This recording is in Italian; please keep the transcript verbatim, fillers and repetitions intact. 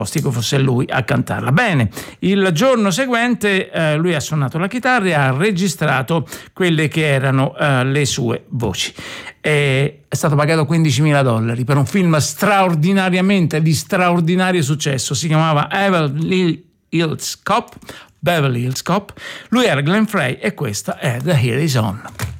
Ostico fosse lui a cantarla. Bene, il giorno seguente eh, lui ha suonato la chitarra e ha registrato quelle che erano eh, le sue voci. E è stato pagato quindicimila dollari per un film straordinariamente di straordinario successo. Si chiamava Beverly Hills Cop. Beverly Hills Cop. Lui era Glenn Frey e questa è The Heat Is On.